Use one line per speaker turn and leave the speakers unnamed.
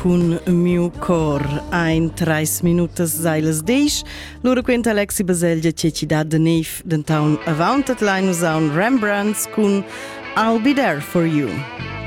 Cun miu cor ein 3 minutas sailas 10. Lura quenta Alexi Baselgia che ci dà de nef d'entaun avantat l'ai nusaun Rembrandts cun I'll Be There For You.